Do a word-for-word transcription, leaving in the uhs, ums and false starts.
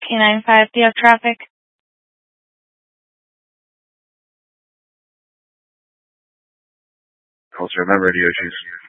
K nine five, do you have traffic? Also, remember radio issues.